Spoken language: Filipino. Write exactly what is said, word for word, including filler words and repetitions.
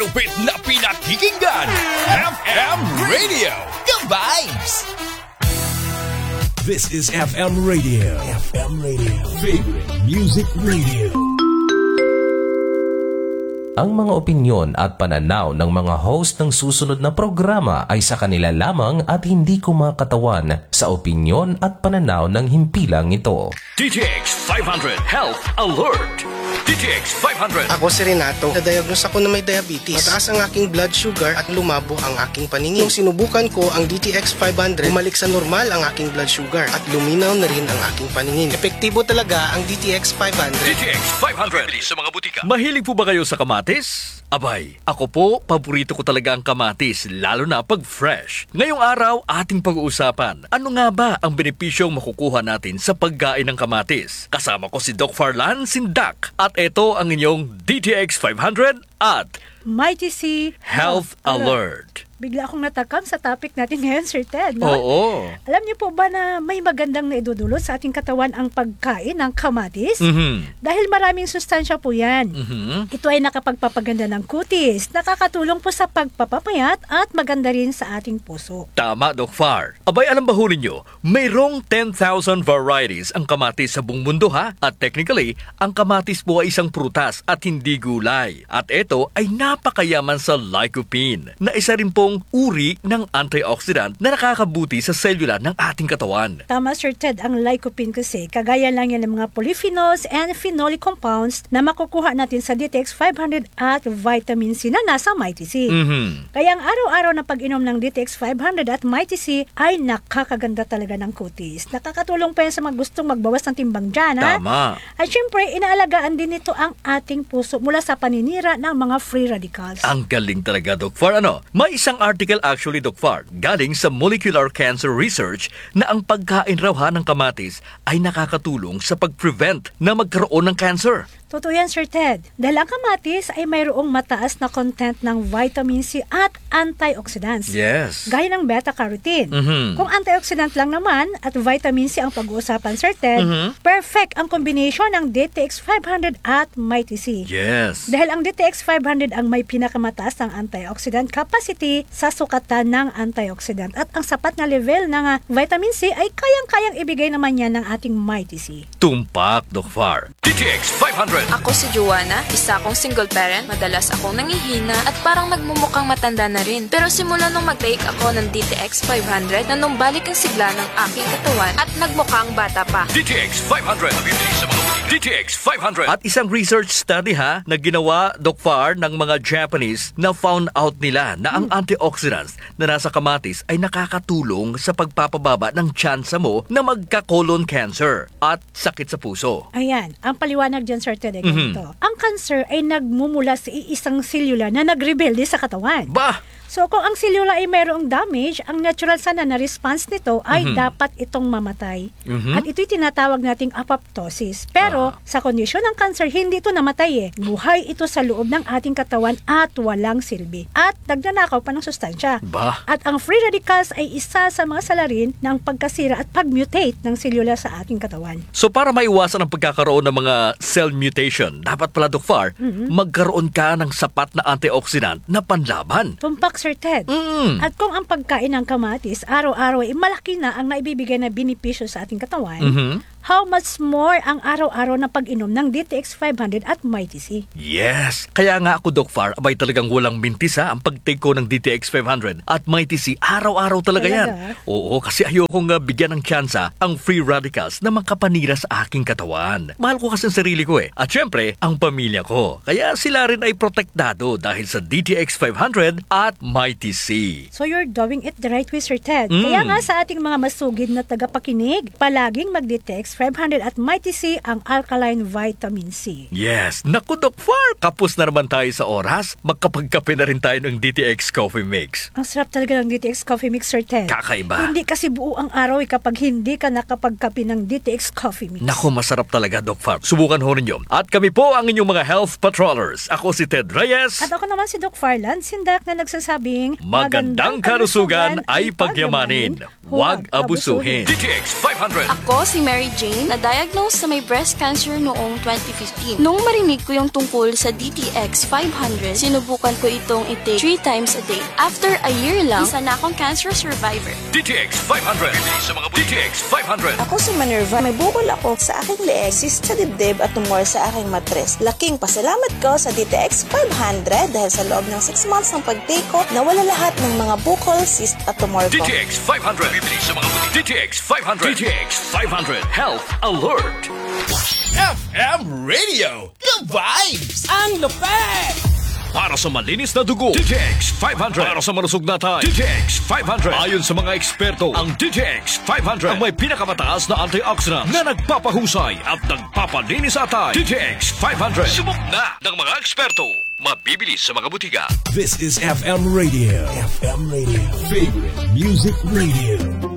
Tupit na pinakikinggan, F M Radio, The Vibes! This is F M Radio. F M Radio. Favorite Music Radio. Ang mga opinyon at pananaw ng mga host ng susunod na programa ay sa kanila lamang at hindi kumakatawan sa opinyon at pananaw ng himpilang ito. D T X five hundred Health Alert! D T X five hundred. Ako si Renato. Na-diagnose ako na may diabetes. Mataas ang aking blood sugar at lumabo ang aking paningin. Nung sinubukan ko ang D T X five hundred, bumalik sa normal ang aking blood sugar at luminaw na rin ang aking paningin. Epektibo talaga ang D T X five hundred. D T X five hundred. Sa mga butika. Mahilig po ba kayo sa kamatis? Abay, ako po, paborito ko talaga ang kamatis, lalo na pag fresh. Ngayong araw, ating pag-uusapan, ano nga ba ang benepisyong makukuha natin sa pagkain ng kamatis? Kasama ko si Doc Farlan Sindak at ito ang inyong D T X five hundred at Mighty C Health Alert. Bigla akong natakam sa topic natin ngayon, Sir Ted. No? Oo. Alam niyo po ba na may magandang naidudulot sa ating katawan ang pagkain ng kamatis? Mhm. Dahil maraming sustansya po yan. Mhm. Ito ay nakapagpapaganda ng kutis, nakakatulong po sa pagpapapayat at maganda rin sa ating puso. Tama, Doc Far. Abay, alam ba ho ninyo, mayroong ten thousand varieties ang kamatis sa buong mundo ha? At technically, ang kamatis po ay isang prutas at hindi gulay. At ito ay napakayaman sa lycopene, na isa rin pong uri ng antioxidant na nakakabuti sa selula ng ating katawan. Tama, Sir Ted, ang lycopene kasi, kagaya lang yan ng mga polyphenols and phenolic compounds na makukuha natin sa D T X five hundred at vitamin C na nasa Mighty C. Mhm. Kaya ang araw-araw na pag-inom ng D T X five hundred at Mighty C ay nakakaganda talaga ng kutis. Nakakatulong pa yan sa mga gustong magbawas ng timbang dyan, ha? Tama. At syempre, inaalagaan din ito ang ating puso mula sa paninira ng mga free radicals. Ang galing talaga, Doc Far. Ano? May isang article actually, Doc Far, galing sa Molecular Cancer Research na ang pagkain raw ha ng kamatis ay nakakatulong sa pag-prevent na magkaroon ng cancer. Totoo yan, Sir Ted. Dahil ang kamatis ay mayroong mataas na content ng vitamin C at antioxidants. Yes. Gaya ng beta-carotene. Mhm. Kung antioxidant lang naman at vitamin C ang pag-uusapan, Sir Ted, Mhm. perfect ang kombinasyon ng D T X five hundred at Mighty C. Yes. Dahil ang D T X five hundred ang may pinakamataas ng antioxidant capacity sa sukatan ng antioxidant. At ang sapat na level ng uh, vitamin C ay kayang-kayang ibigay naman yan ng ating Mighty C. Tumpak, Doc Far. D T X five hundred. Ako si Joanna, isa akong single parent, madalas akong nangihina at parang nagmumukhang matanda na rin. Pero simula nung mag-take ako ng D T X five hundred, nanumbalik ang sigla ng aking katawan at nagmukhang bata pa. D T X five hundred. Sa mga butika. D T X five hundred. At isang research study ha na ginawa, Doc Far, ng mga Japanese na found out nila na ang antioxidants na nasa kamatis ay nakakatulong sa pagpapababa ng tsansa mo na magka-colon cancer at sakit sa puso. Ayan, ang paliwanag dyan, Sir Ted, ay Mhm. ganito. Ang cancer ay nagmumula sa isang selula na nagrebelde sa katawan. Bah! So kung ang selula ay mayroong damage, ang natural sana na response nito ay Mhm. dapat itong mamatay. Mhm. At ito'y tinatawag nating apoptosis. Pero Ah. sa kondisyon ng cancer, hindi ito namatay eh. Buhay ito sa loob ng ating katawan at walang silbi. At nagnanakaw pa ng sustansya. Bah! At ang free radicals ay isa sa mga salarin ng pagkasira at pag-mutate ng selula sa ating katawan. So para maiwasan ang pagkakaroon ng mga cell mutation, dapat pala, Doc Far, magkaroon ka ng sapat na antioxidant na panlaban. Tumpak, Sir Ted. Mm. At kung ang pagkain ng kamatis araw-araw ay malaki na ang naibibigay na benepisyo sa ating katawan, Mhm. how much more ang araw-araw na pag-inom ng D T X five hundred at Mighty C? Yes! Kaya nga ako, Doc Far, abay talagang walang mintis ha ang pag-take ko ng D T X five hundred at Mighty C. Araw-araw talaga, Talaga? yan. Oo, kasi ayokong uh, bigyan ng tsansa ang free radicals na makapanira sa aking katawan. Mahal ko kasi ang sarili ko eh. At syempre, ang pamilya ko. Kaya sila rin ay protektado dahil sa D T X five hundred at Mighty C. So you're doing it the right way, Sir Ted. Mm. Kaya nga sa ating mga masugid na tagapakinig, palaging mag-D T X five hundred at Mighty C ang alkaline vitamin C. Yes! Naku, Doc Far! Kapos na naman tayo sa oras. Magkapagkape na rin tayo ng D T X Coffee Mix. Ang sarap talaga ng D T X Coffee Mix, Sir Ted. Kakaiba. Hindi kasi buo ang araw eh kapag hindi ka nakapagkape ng D T X Coffee Mix. Naku, masarap talaga, Doc Far. Subukan ho ninyo. At kami po ang inyong mga health patrollers. Ako si Ted Reyes. At ako naman si Doc Farlan, sindak na nagsasabing, Magandang kalusugan ay pagyamanin. Huwag abusuhin. D T X five hundred. Ako si Mary Jane, na-diagnose sa may breast cancer noong twenty fifteen. Nung marinig ko yung tungkol sa D T X five hundred, sinubukan ko itong i-take three times a day. After a year lang, isa na akong cancer survivor. D T X five hundred. Sa mga D T X five hundred. Ako si Manerva. May bukol ako sa aking leeg, cyst sa dibdib at tumor sa aking matres. Laking pasalamat ko sa D T X five hundred dahil sa loob ng six months ng pag-take ko, nawala lahat ng mga bukol, cyst at tumor ko. D T X five hundred. Sa mga D T X five hundred. D T X five hundred. Health Alert. F M Radio. The vibes. Ang lupet. Para sa malinis na dugo, D T X five hundred. Para sa malusog na tayo, D T X five hundred. Ayon sa mga eksperto, ang D T X five hundred ang may pinakamataas na antioxidants na nagpapahusay at nagpapalinis sa tayo. D T X five hundred. Subok na ng mga eksperto. Mabibili sa mga butika. This is F M Radio. F M Radio. Favorite Music Radio.